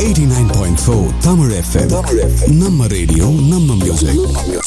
89.4 Tamil FM. நம்ம radio நம்ம music.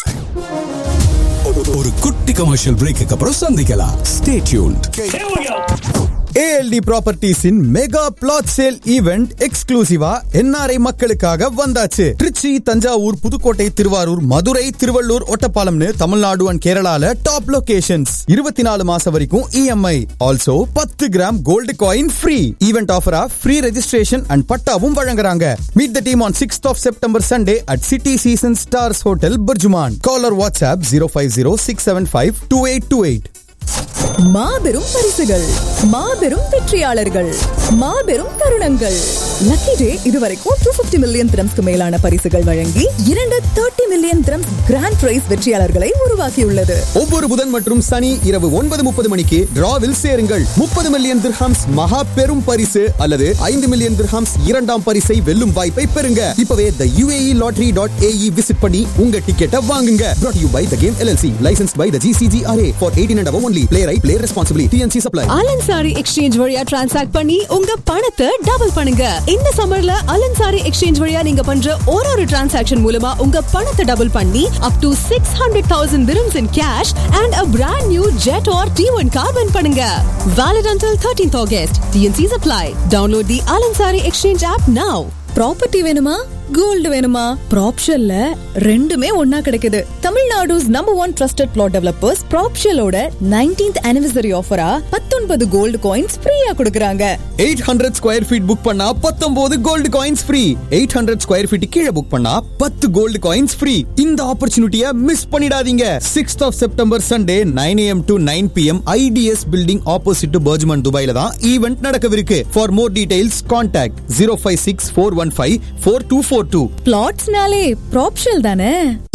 ஒரு குட்டி கமர்ஷியல் பிரேக்கு அப்புறம் சந்திக்கலாம். Stay tuned. ALD Properties in mega plot sale event எக்ஸ்க்ளூசிவா NRI மக்களுக்காக வந்தாச்சு. திருச்சி, தஞ்சாவூர், புதுக்கோட்டை, திருவாரூர், மதுரை, திருவள்ளூர், ஒட்டப்பாலம்னு தமிழ்நாடு அண்ட் கேரளால டாப் லொகேஷன்ஸ். 24 மாசம் வரைக்கும் EMI. Also 10 gram gold coin free. Event ஆஃபரா free registration and பட்டாவும் வழங்குறாங்க. Meet the team on 6th of September Sunday at City Season Stars Hotel, Burjuman. Call or WhatsApp 050-675-2828. மாபெரும் பரிசுகள், மாபெரும் வெற்றியாளர்கள், மாபெரும் தருணங்கள். லக்கி டே இதுவரைக்கும் 250 மில்லியன் திரம்ஸ்க்கு மேலான பரிசுகள் வழங்கி 30 மில்லியன் திரம்ஸ் கிராண்ட் பிரைஸ் வெற்றியாளர்களை உருவாக்கியுள்ளது. ஒவ்வொரு புதன் மற்றும் சனி இரவு 9:30 மணிக்கு டிராவில் சேருங்கள். 30 மில்லியன் திர்ஹம்ஸ் மகா பெரும் பரிசு அல்லது 5 மில்லியன் திர்ஹம்ஸ் இரண்டாம் பரிசை வெல்லும் வாய்ப்பை பெறுங்க. இப்பவே the UAELottery.ae விசிட் பண்ணி உங்க டிக்கெட்டை வாங்குங்க. Brought to you by The Game LLC, licensed by the GCGRA for 18 and above only. Play right, play responsibly. TNC Supply. அலன்சாரி exchange வழியா டிரான்சாக்ட் பண்ணி உங்க பணத்தை டபுள் பண்ணுங்க. இந்த சம்மர்ல அலன்சாரி எக்ஸ்சேஞ்ச் வழியா நீங்க பண்ற ஒரு டிரான்சாக்ஷன் மூலமா உங்க பணத்தை டபுள் பண்ணி up to 600,000 dirhams in cash and a brand new Jet or T1 car win பண்ணுங்க. Valid until 13th August. TNC Supply. Download the Alansari Exchange app now. Property வேணுமா, கோல்டு வேணுமா? ப்ராப்ஷல்ல ரெண்டுமே ஒன்னா கிடைக்குது. Tamil Nadu's number 1 trusted plot developers ப்ராப்ஷலோட 19th anniversary ஆஃபரா 19 gold coins ஃப்ரீயா கொடுக்கறாங்க. 800 square feet book பண்ணா 19 gold coins free. 800 square feet கீழ புக் பண்ணா 10 கோல்டு காயின்ஸ் ஃப்ரீ. இந்த ஆப்பர்ச்சுனிட்டியை மிஸ் பண்ணிடாதீங்க. 6th of September Sunday 9 AM to 9 PM IDS building opposite to Burjuman, Dubaiல தான் event நடக்கவிருக்கு. For more details contact 056-415-4242. பிளாட்ஸ்னாலே ப்ராப்ஷல் தானே.